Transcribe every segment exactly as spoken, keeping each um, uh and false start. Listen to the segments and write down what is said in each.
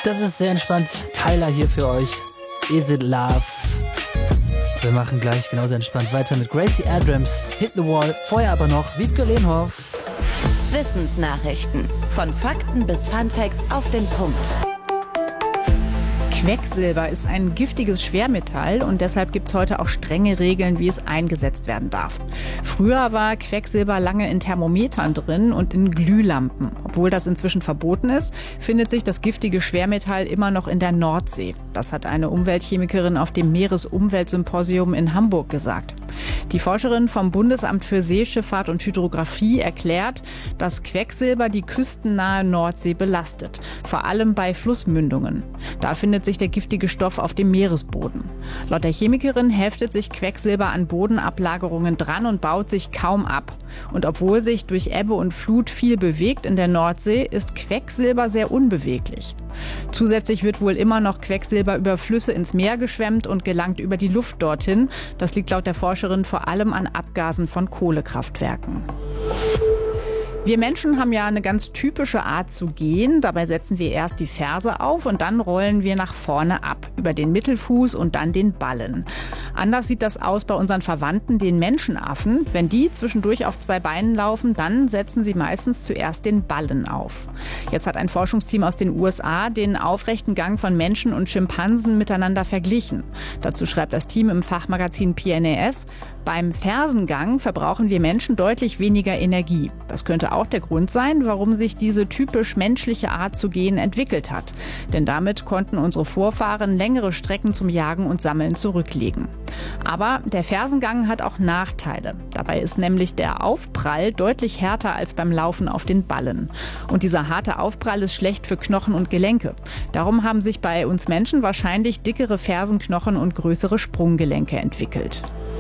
Das ist sehr entspannt. Tyler hier für euch. Is it love? Wir machen gleich genauso entspannt weiter mit Gracie Abrams, Hit the Wall. Vorher aber noch Wiebke Lehnhoff. Wissensnachrichten. Von Fakten bis Funfacts auf den Punkt. Quecksilber ist ein giftiges Schwermetall und deshalb gibt es heute auch strenge Regeln, wie es eingesetzt werden darf. Früher war Quecksilber lange in Thermometern drin und in Glühlampen. Obwohl das inzwischen verboten ist, findet sich das giftige Schwermetall immer noch in der Nordsee. Das hat eine Umweltchemikerin auf dem Meeresumweltsymposium in Hamburg gesagt. Die Forscherin vom Bundesamt für Seeschifffahrt und Hydrographie erklärt, dass Quecksilber die küstennahe Nordsee belastet, vor allem bei Flussmündungen. Da findet sich der giftige Stoff auf dem Meeresboden. Laut der Chemikerin heftet sich Quecksilber an Bodenablagerungen dran und baut sich kaum ab. Und obwohl sich durch Ebbe und Flut viel bewegt in der Nordsee, ist Quecksilber sehr unbeweglich. Zusätzlich wird wohl immer noch Quecksilber über Flüsse ins Meer geschwemmt und gelangt über die Luft dorthin. Das liegt laut der Forscherin vor allem an Abgasen von Kohlekraftwerken. Wir Menschen haben ja eine ganz typische Art zu gehen. Dabei setzen wir erst die Ferse auf und dann rollen wir nach vorne ab, über den Mittelfuß und dann den Ballen. Anders sieht das aus bei unseren Verwandten, den Menschenaffen. Wenn die zwischendurch auf zwei Beinen laufen, dann setzen sie meistens zuerst den Ballen auf. Jetzt hat ein Forschungsteam aus den U S A den aufrechten Gang von Menschen und Schimpansen miteinander verglichen. Dazu schreibt das Team im Fachmagazin P N A S: Beim Fersengang verbrauchen wir Menschen deutlich weniger Energie. Das könnte auch der Grund sein, warum sich diese typisch menschliche Art zu gehen entwickelt hat. Denn damit konnten unsere Vorfahren längere Strecken zum Jagen und Sammeln zurücklegen. Aber der Fersengang hat auch Nachteile. Dabei ist nämlich der Aufprall deutlich härter als beim Laufen auf den Ballen. Und dieser harte Aufprall ist schlecht für Knochen und Gelenke. Darum haben sich bei uns Menschen wahrscheinlich dickere Fersenknochen und größere Sprunggelenke entwickelt.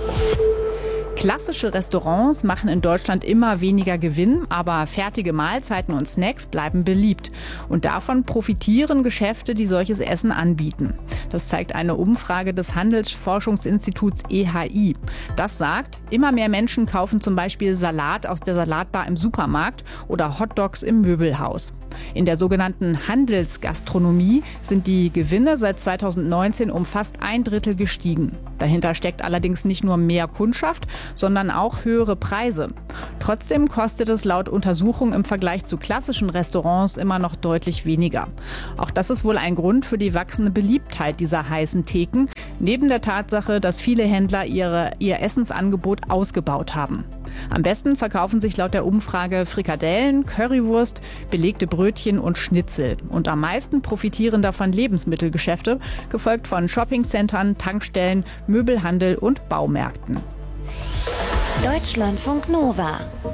Klassische Restaurants machen in Deutschland immer weniger Gewinn, aber fertige Mahlzeiten und Snacks bleiben beliebt. Und davon profitieren Geschäfte, die solches Essen anbieten. Das zeigt eine Umfrage des Handelsforschungsinstituts E H I. Das sagt, immer mehr Menschen kaufen zum Beispiel Salat aus der Salatbar im Supermarkt oder Hotdogs im Möbelhaus. In der sogenannten Handelsgastronomie sind die Gewinne seit zweitausendneunzehn um fast ein Drittel gestiegen. Dahinter steckt allerdings nicht nur mehr Kundschaft, sondern auch höhere Preise. Trotzdem kostet es laut Untersuchung im Vergleich zu klassischen Restaurants immer noch deutlich weniger. Auch das ist wohl ein Grund für die wachsende Beliebtheit dieser heißen Theken, neben der Tatsache, dass viele Händler ihre, ihr Essensangebot ausgebaut haben. Am besten verkaufen sich laut der Umfrage Frikadellen, Currywurst, belegte Brötchen und Schnitzel. Und am meisten profitieren davon Lebensmittelgeschäfte, gefolgt von Shoppingcentern, Tankstellen, Möbelhandel und Baumärkten. Deutschlandfunk Nova.